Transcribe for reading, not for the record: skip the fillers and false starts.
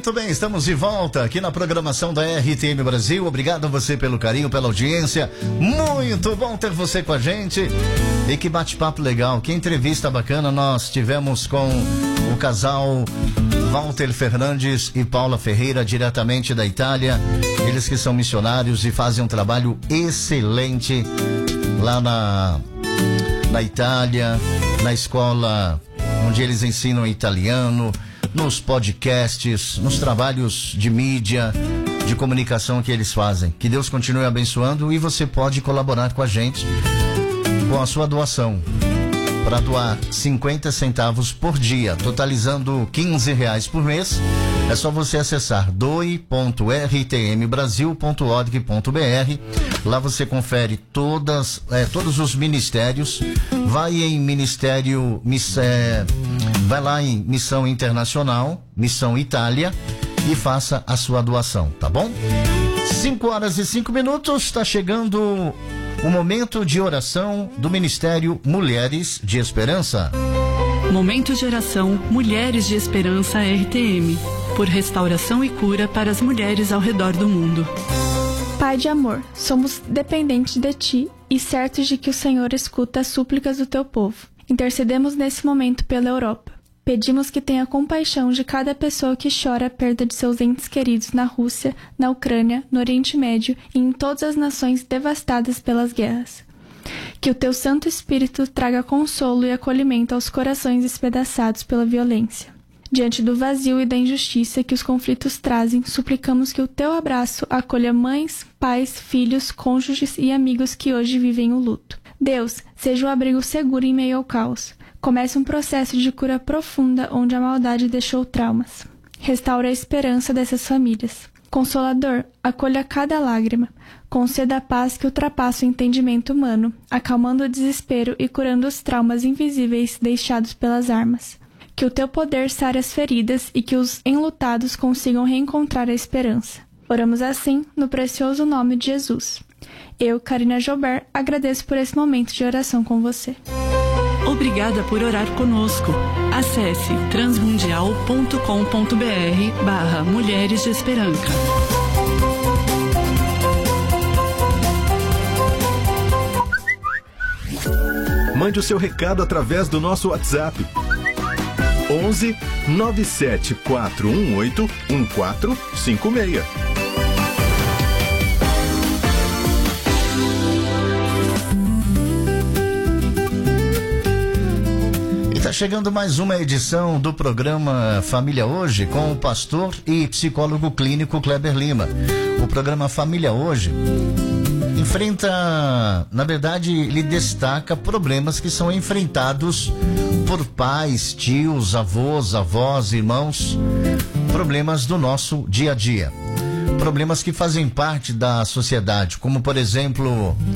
Muito bem, estamos de volta aqui na programação da RTM Brasil. Obrigado a você pelo carinho, pela audiência. Muito bom ter você com a gente. E que bate-papo legal, que entrevista bacana nós tivemos com o casal Walter Fernandes e Paula Ferreira, diretamente da Itália. Eles que são missionários e fazem um trabalho excelente lá na Itália, na escola onde eles ensinam italiano, nos podcasts, nos trabalhos de mídia, de comunicação que eles fazem. Que Deus continue abençoando, e você pode colaborar com a gente com a sua doação. Para doar 50 centavos por dia, totalizando R$15 por mês, é só você acessar doe.rtmbrasil.org.br. Lá você confere todos os ministérios. Vai em ministério, vai lá em Missão Internacional, Missão Itália, e faça a sua doação, tá bom? 5h05, está chegando o momento de oração do Ministério Mulheres de Esperança. Momento de oração Mulheres de Esperança RTM, por restauração e cura para as mulheres ao redor do mundo. Pai de amor, somos dependentes de Ti e certos de que o Senhor escuta as súplicas do Teu povo. Intercedemos nesse momento pela Europa. Pedimos que tenha compaixão de cada pessoa que chora a perda de seus entes queridos na Rússia, na Ucrânia, no Oriente Médio e em todas as nações devastadas pelas guerras. Que o Teu Santo Espírito traga consolo e acolhimento aos corações despedaçados pela violência. Diante do vazio e da injustiça que os conflitos trazem, suplicamos que o Teu abraço acolha mães, pais, filhos, cônjuges e amigos que hoje vivem o luto. Deus, seja um abrigo seguro em meio ao caos. Comece um processo de cura profunda onde a maldade deixou traumas. Restaure a esperança dessas famílias. Consolador, acolha cada lágrima. Conceda a paz que ultrapassa o entendimento humano, acalmando o desespero e curando os traumas invisíveis deixados pelas armas. Que o Teu poder sare as feridas e que os enlutados consigam reencontrar a esperança. Oramos assim no precioso nome de Jesus. Eu, Karina Joubert, agradeço por esse momento de oração com você. Obrigada por orar conosco. Acesse transmundial.com.br/Mulheres de Esperança. Mande o seu recado através do nosso WhatsApp. 11 97418 1456. Está chegando mais uma edição do programa Família Hoje com o pastor e psicólogo clínico Kleber Lima. O programa Família Hoje na verdade, ele destaca problemas que são enfrentados por pais, tios, avós, irmãos, problemas do nosso dia a dia. Problemas que fazem parte da sociedade, como por exemplo